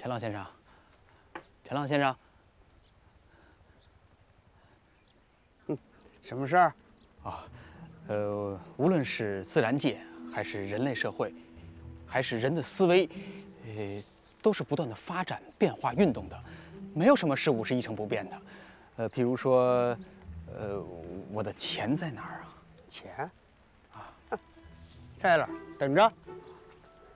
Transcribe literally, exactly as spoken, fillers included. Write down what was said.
陈浪先生，陈浪先生， 嗯，什么事儿？ 啊，呃，无论是自然界，还是人类社会，还是人的思维，呃，都是不断的发展、变化、运动的，没有什么事物是一成不变的。呃，譬如说，呃，我的钱在哪儿啊？ 钱？啊，在这儿等着。